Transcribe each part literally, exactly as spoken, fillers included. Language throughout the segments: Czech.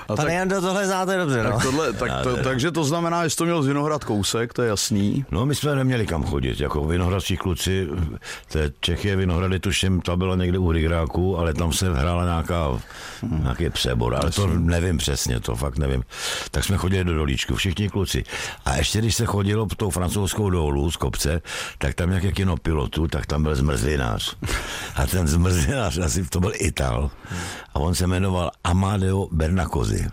Pane tak, Jando, tohle znáte dobře, no. tak tohle, tak to, takže to znamená, že jsi to měl z Vinohrad kousek, to je jasný. No my jsme neměli kam chodit, jako vinohradští kluci, té Čechy Vinohrady, tuším, ta byla někde u Hrygráku, ale tam se hrála nějaká, hmm. nějaký přebor, ale to nevím přesně, to fakt nevím. Tak jsme chodili do Dolíčku, všichni kluci. A ještě když se chodilo po tou francouzskou dolů z kopce, tak tam jak je kino pilotu, tak tam byl zmrzlinář. A ten zmrzlinář, asi to byl Ital, a on se jmenoval Amadeo Bernacosi.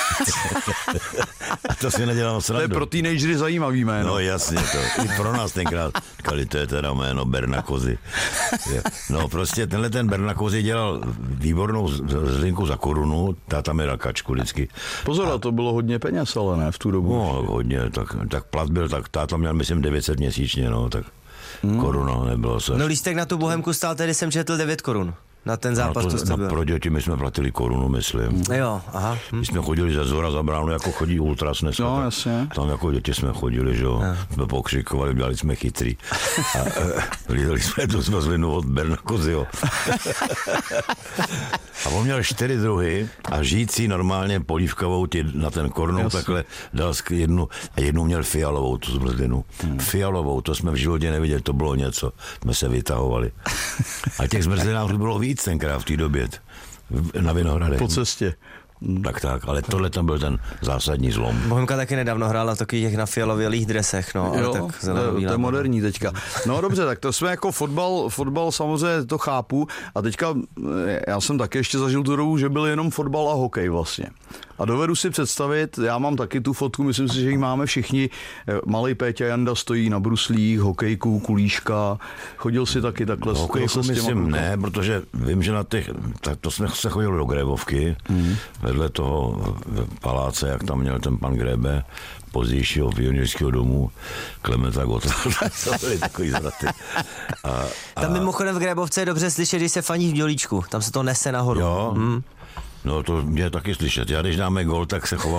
A to si nedělal srandu. To je pro teenagery zajímavý jméno. No jasně, to i pro nás tenkrát říkali, to je teda jméno Bernacosi. No prostě tenhle ten Bernacosi dělal výbornou zlinku za korunu, táta mi dal kačku vždycky. Pozor, a to bylo hodně peněz, ale ne v tu dobu. No hodně, tak, tak plat byl, tak táta měl myslím devět set měsíčně, no, tak hmm. koruna nebylo se. No lístek na tu Bohemku stál, tedy jsem četl devět korun. Na ten zápas, no to, to, to no, pro děti my jsme platili korunu, myslím. Jo, aha. Hm. My jsme chodili ze Zora za bránu, jako chodí Ultras dneska. No, jasně. Tam jako děti jsme chodili, že jo. No. Jsme pokřikovali, dělali jsme chytrý. A e, lídali jsme tu zmrzlinu od Bernacosiho. A on měl čtyři druhy a žijící normálně polívkovou ti na ten kornou takhle dal jednu a jednu měl fialovou tu zmrzlinu. Hmm. Fialovou, to jsme v životě neviděli, to bylo něco. Jsme se vytahovali. A těch zmrzlinářů bylo víc tenkrát v té době na Vinohradech. Po cestě. Tak tak, ale tohle tam byl ten zásadní zlom. Bohemka taky nedávno hrála v takových těch nafialovělých dresech, no, ale jo, tak to, to je moderní teďka. No dobře, tak to jsme jako fotbal, fotbal samozřejmě to chápu a teďka já jsem taky ještě zažil tu dobu, že byl jenom fotbal a hokej vlastně. A dovedu si představit, já mám taky tu fotku, myslím si, že ji máme všichni. Malej Péťa Janda stojí na bruslích, hokejku, kulíška. Chodil si taky takhle? Hokejku myslím ne, protože vím, že na těch, tak to jsme se chodili do Grébovky, mm. vedle toho paláce, jak tam měl ten pan Grebe, pozdějšího pionýrského domu Klementa Gotthilda. To byly takový zraty. A, a... Tam mimochodem v Grébovce je dobře slyšet, když se faní v Dělíčku. Tam se to nese nahoru. Jo, mm. No to mě taky slyšet. Já když dáme gol, tak se chovám